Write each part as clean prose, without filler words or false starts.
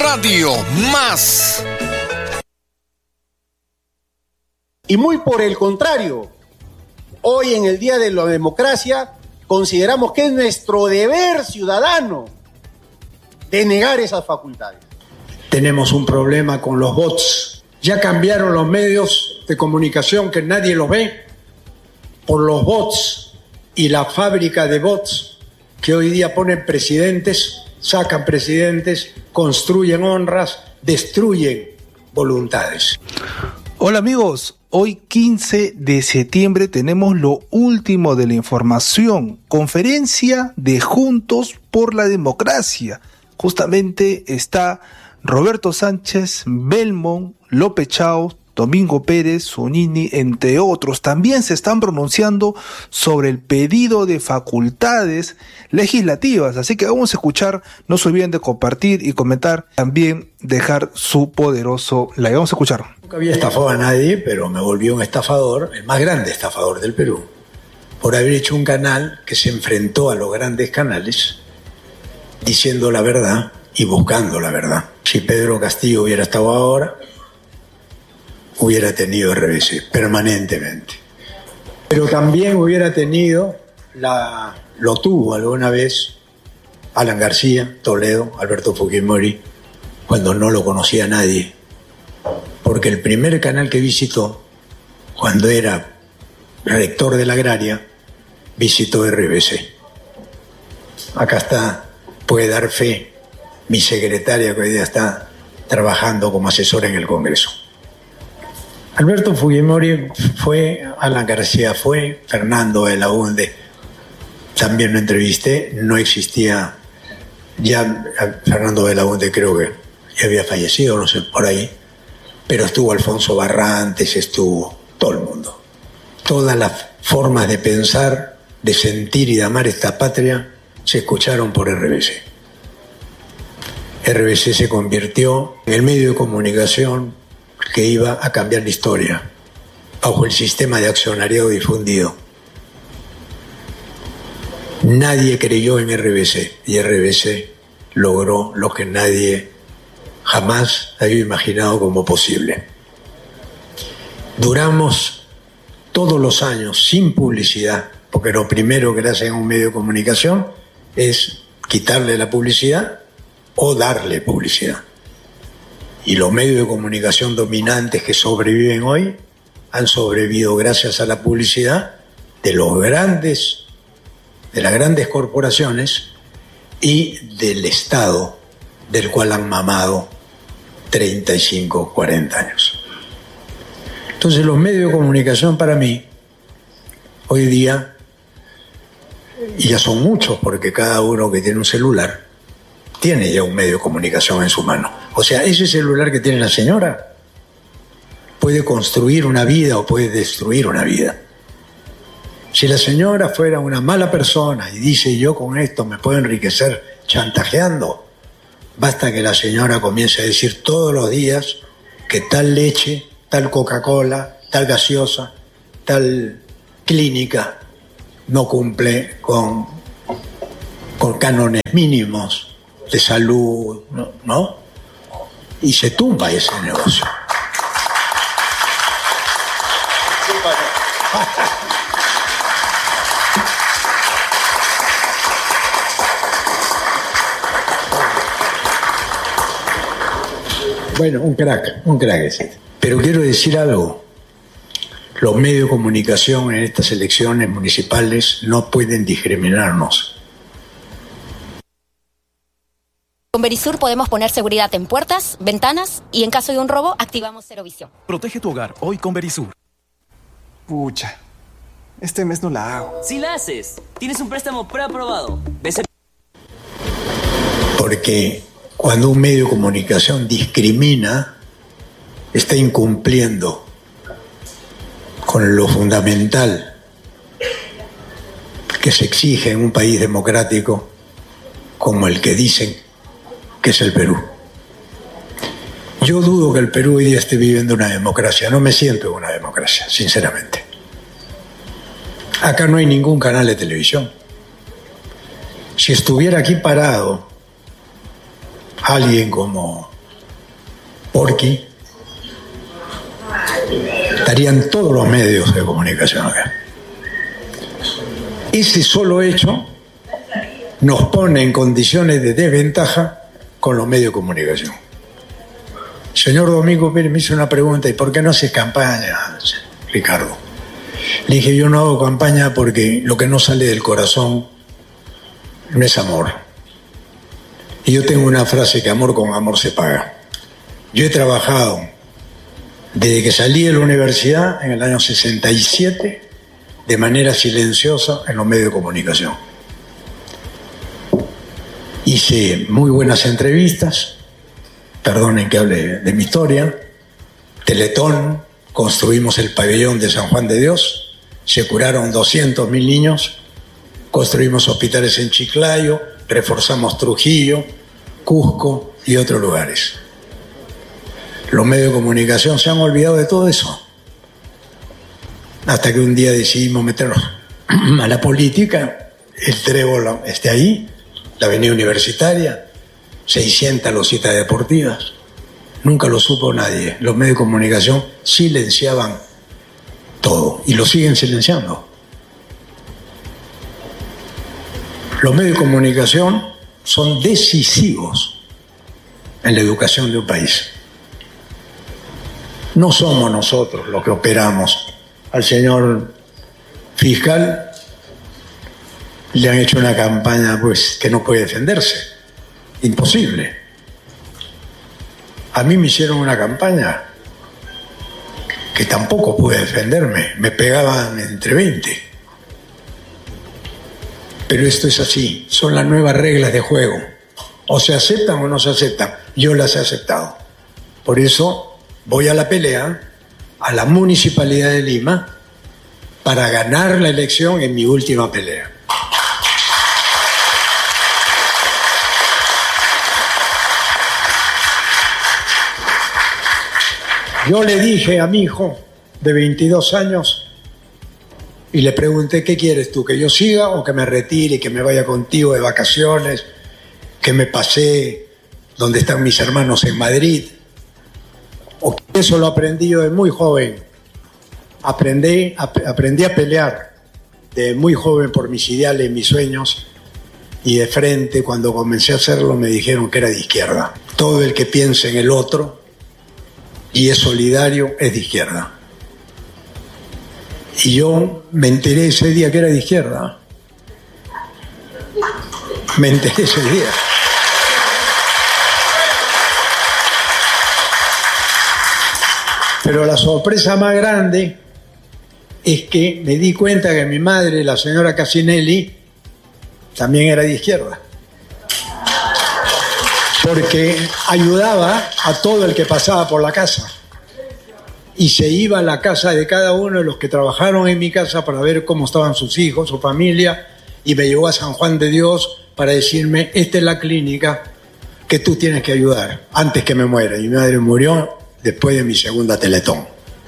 Radio Más. Y muy por el contrario, hoy en el Día de la Democracia consideramos que es nuestro deber ciudadano denegar esas facultades. Tenemos un problema con los bots. Ya cambiaron los medios de comunicación que nadie los ve por los bots y la fábrica de bots que hoy día ponen presidentes, sacan presidentes, construyen honras, destruyen voluntades. Hola amigos, hoy 15 de septiembre tenemos lo último de la información, conferencia de Juntos por la Democracia. Justamente está Roberto Sánchez, Belmont, López Chao, Domingo Pérez, Zunini, entre otros. También se están pronunciando sobre el pedido de facultades legislativas. Así que vamos a escuchar, no se olviden de compartir y comentar, también dejar su poderoso like. Vamos a escuchar. Nunca había estafado a nadie, pero me volvió un estafador, el más grande estafador del Perú, por haber hecho un canal que se enfrentó a los grandes canales, diciendo la verdad y buscando la verdad. Si Pedro Castillo hubiera estado ahora, hubiera tenido RBC permanentemente. Pero también hubiera tenido, lo tuvo alguna vez, Alan García, Toledo, Alberto Fujimori, cuando no lo conocía nadie. Porque el primer canal que visitó, cuando era rector de la Agraria, visitó RBC. Acá está, puede dar fe, mi secretaria que hoy día está trabajando como asesora en el Congreso. Alberto Fujimori fue, Alan García fue, Fernando Belaúnde también lo entrevisté, no existía, ya Fernando Belaúnde creo que ya había fallecido, no sé, por ahí, pero estuvo Alfonso Barrantes, estuvo todo el mundo. Todas las formas de pensar, de sentir y de amar esta patria se escucharon por RBC. RBC se convirtió en el medio de comunicación que iba a cambiar la historia bajo el sistema de accionariado difundido. Nadie creyó en RBC y RBC logró lo que nadie jamás había imaginado como posible. Duramos todos los años sin publicidad, porque lo primero que le hacen a un medio de comunicación es quitarle la publicidad o darle publicidad. Y los medios de comunicación dominantes que sobreviven hoy han sobrevivido gracias a la publicidad de las grandes corporaciones y del Estado, del cual han mamado 35, 40 años. Entonces los medios de comunicación para mí, hoy día, y ya son muchos porque cada uno que tiene un celular, tiene ya un medio de comunicación en su mano. O sea, ese celular que tiene la señora puede construir una vida o puede destruir una vida. Si la señora fuera una mala persona y dice yo con esto me puedo enriquecer chantajeando, basta que la señora comience a decir todos los días que tal leche, tal Coca-Cola, tal gaseosa, tal clínica no cumple con cánones mínimos de salud, ¿no? Y se tumba ese negocio. Bueno, un crack ese. Pero quiero decir algo. Los medios de comunicación en estas elecciones municipales no pueden discriminarnos. Con Verisur podemos poner seguridad en puertas, ventanas y en caso de un robo activamos Cero Visión. Protege tu hogar hoy con Verisur. Pucha, este mes no la hago. Si la haces, tienes un préstamo preaprobado. Porque cuando un medio de comunicación discrimina, está incumpliendo con lo fundamental que se exige en un país democrático como el que dicen que es el Perú. Yo dudo que el Perú hoy día esté viviendo una democracia. No me siento en una democracia, sinceramente. Acá no hay ningún canal de televisión. Si estuviera aquí parado alguien como porque estarían todos los medios de comunicación acá. Ese solo hecho nos pone en condiciones de desventaja con los medios de comunicación. Señor Domingo Pérez me hizo una pregunta: ¿y por qué no haces campaña, Ricardo? Le dije: yo no hago campaña porque lo que no sale del corazón no es amor. Y yo tengo una frase que amor con amor se paga. Yo he trabajado desde que salí de la universidad en el año 67 de manera silenciosa en los medios de comunicación. Hice muy buenas entrevistas, perdonen que hable de mi historia, Teletón, construimos el pabellón de San Juan de Dios, se curaron 200.000 niños, construimos hospitales en Chiclayo, reforzamos Trujillo, Cusco y otros lugares. Los medios de comunicación se han olvidado de todo eso. Hasta que un día decidimos meternos a la política, el trébol esté ahí, la avenida Universitaria, 600 lositas deportivas. Nunca lo supo nadie. Los medios de comunicación silenciaban todo y lo siguen silenciando. Los medios de comunicación son decisivos en la educación de un país. No somos nosotros los que operamos. Al señor fiscal le han hecho una campaña pues que no puede defenderse. Imposible. A mí me hicieron una campaña que tampoco pude defenderme. Me pegaban entre 20. Pero esto es así. Son las nuevas reglas de juego. O se aceptan o no se aceptan. Yo las he aceptado. Por eso voy a la pelea a la Municipalidad de Lima para ganar la elección en mi última pelea. Yo le dije a mi hijo de 22 años y le pregunté: ¿qué quieres tú? ¿Que yo siga o que me retire, que me vaya contigo de vacaciones, que me pasee donde están mis hermanos en Madrid? Eso lo aprendí yo de muy joven. Aprendí a pelear de muy joven por mis ideales, mis sueños, y de frente, cuando comencé a hacerlo, me dijeron que era de izquierda. Todo el que piense en el otro y es solidario es de izquierda. Y yo me enteré ese día que era de izquierda. Me enteré ese día. Pero la sorpresa más grande es que me di cuenta que mi madre, la señora Casinelli, también era de izquierda. Porque ayudaba a todo el que pasaba por la casa. Y se iba a la casa de cada uno de los que trabajaron en mi casa para ver cómo estaban sus hijos, su familia, y me llevó a San Juan de Dios para decirme: esta es la clínica que tú tienes que ayudar antes que me muera. Y mi madre murió después de mi segunda Teletón.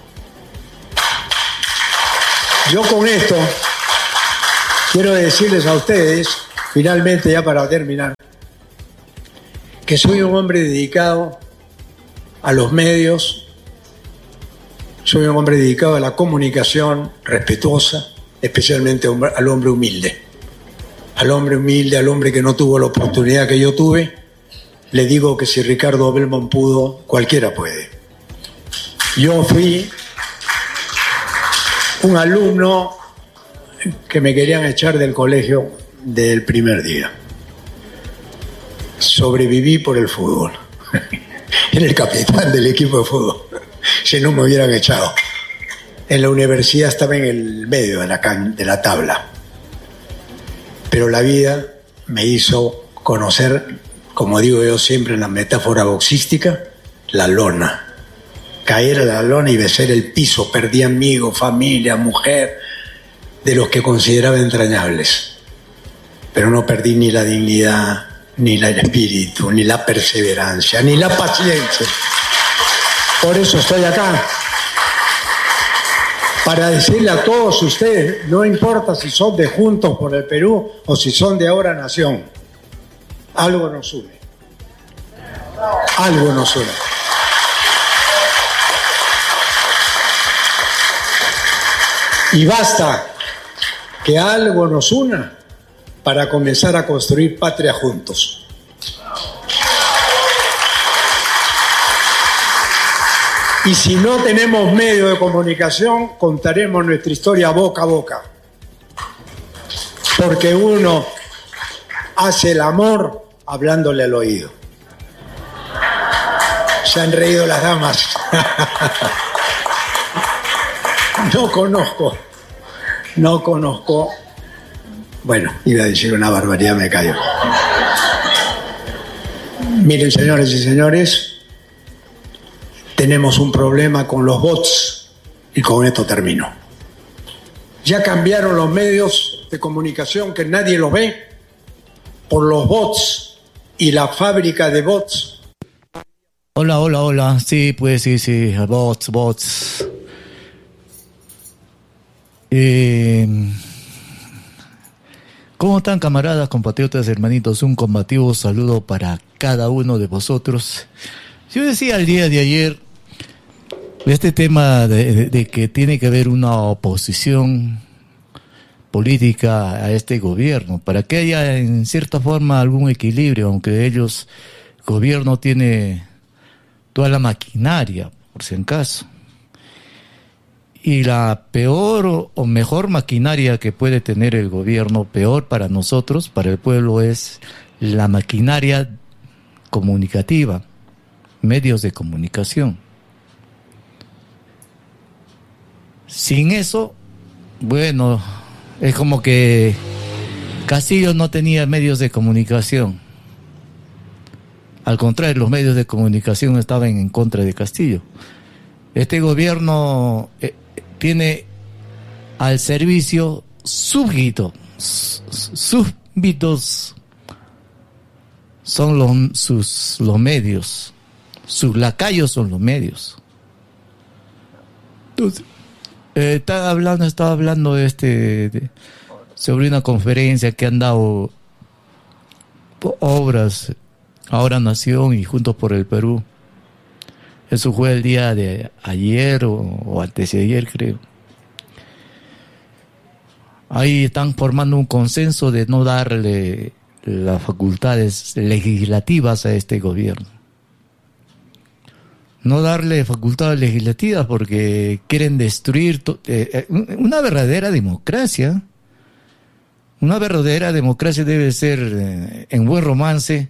Yo con esto quiero decirles a ustedes, finalmente ya para terminar, que soy un hombre dedicado a los medios, soy un hombre dedicado a la comunicación respetuosa, especialmente al hombre humilde. Al hombre humilde, al hombre que no tuvo la oportunidad que yo tuve, le digo que si Ricardo Belmont pudo, cualquiera puede. Yo fui un alumno que me querían echar del colegio del primer día. Sobreviví por el fútbol. Era el capitán del equipo de fútbol. Si no me hubieran echado. En la universidad estaba en el medio de la tabla. Pero la vida me hizo conocer, como digo yo siempre en la metáfora boxística, la lona. Caer a la lona y besar el piso. Perdí amigos, familia, mujer, de los que consideraba entrañables. Pero no perdí ni la dignidad, ni el espíritu, ni la perseverancia, ni la paciencia. Por eso estoy acá. Para decirle a todos ustedes, no importa si son de Juntos por el Perú o si son de Ahora Nación, algo nos une. Algo nos une. Y basta que algo nos una para comenzar a construir patria juntos. Y si no tenemos medio de comunicación, contaremos nuestra historia boca a boca. Porque uno hace el amor hablándole al oído. Se han reído las damas. No conozco. Bueno, iba a decir una barbaridad, me callo. Miren, señores y señores, tenemos un problema con los bots y con esto termino. Ya cambiaron los medios de comunicación que nadie los ve por los bots y la fábrica de bots. Hola. Sí, pues sí. Bots. ¿Cómo están, camaradas, compatriotas, hermanitos? Un combativo saludo para cada uno de vosotros. Yo decía el día de ayer este tema de que tiene que haber una oposición política a este gobierno, para que haya en cierta forma algún equilibrio, aunque el gobierno tiene toda la maquinaria, por si en caso. Y la peor o mejor maquinaria que puede tener el gobierno, peor para nosotros, para el pueblo, es la maquinaria comunicativa, medios de comunicación. Sin eso, bueno, es como que Castillo no tenía medios de comunicación. Al contrario, los medios de comunicación estaban en contra de Castillo. Este gobierno tiene al servicio súbditos son los medios, sus lacayos son los medios. Entonces, estaba hablando sobre una conferencia que han dado obras, Ahora Nación y Juntos por el Perú. Eso fue el día de ayer o antes de ayer, creo. Ahí están formando un consenso de no darle las facultades legislativas a este gobierno. No darle facultades legislativas porque quieren destruir una verdadera democracia. Una verdadera democracia debe ser en buen romance,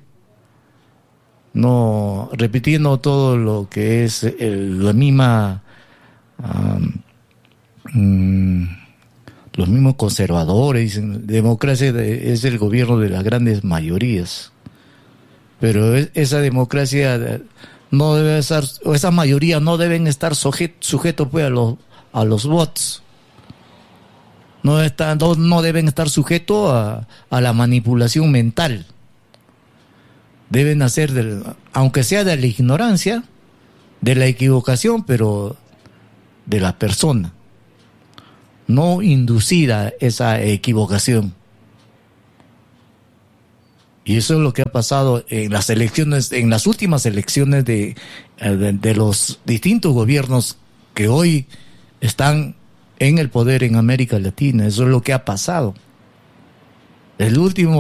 no repitiendo todo lo que es la misma los mismos conservadores dicen democracia es el gobierno de las grandes mayorías, pero esa democracia no debe estar, o esa mayoría no deben estar sujetos pues a los bots, no deben estar sujetos a la manipulación mental. Deben hacer, aunque sea de la ignorancia, de la equivocación, pero de la persona, no inducida esa equivocación. Y eso es lo que ha pasado en las elecciones, en las últimas elecciones de los distintos gobiernos que hoy están en el poder en América Latina. Eso es lo que ha pasado. El último